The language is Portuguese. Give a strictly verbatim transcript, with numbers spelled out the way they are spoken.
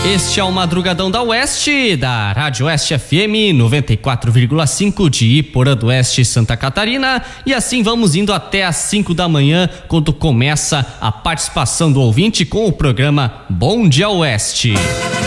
Este é o Madrugadão da Oeste, da Rádio Oeste F M noventa e quatro vírgula cinco de Iporã do Oeste, Santa Catarina. E assim vamos indo até às cinco da manhã, quando começa a participação do ouvinte com o programa Bom Dia Oeste.